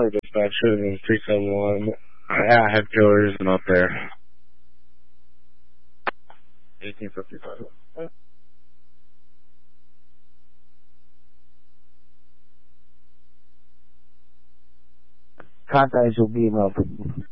4 dispatch, should have been 371. Yeah, I had terrorism up there. 1855. Contacts will be emailed.